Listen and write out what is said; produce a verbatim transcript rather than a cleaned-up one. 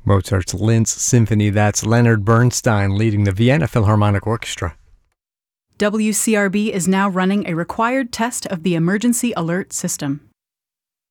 Mozart's Linz Symphony. That's Leonard Bernstein leading the Vienna Philharmonic Orchestra. W C R B is now running a required test of the emergency alert system.